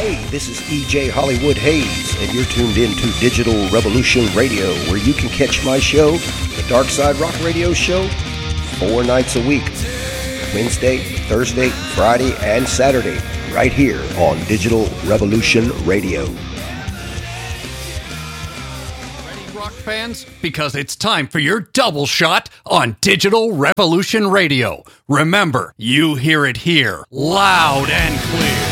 Hey, this is EJ Hollywood Hayes, and you're tuned in to Digital Revolution Radio, where you can catch my show, The Dark Side Rock Radio Show, 4 nights a week, Wednesday, Thursday, Friday, and Saturday, right here on Digital Revolution Radio. Ready, rock fans? Because it's time for your double shot on Digital Revolution Radio. Remember, you hear it here, loud and clear.